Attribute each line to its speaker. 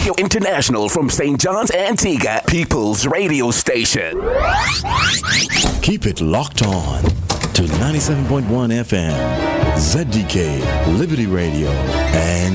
Speaker 1: Radio International from St. John's, Antigua, People's Radio Station.
Speaker 2: Keep it locked on to 97.1 FM, ZDK, Liberty Radio, and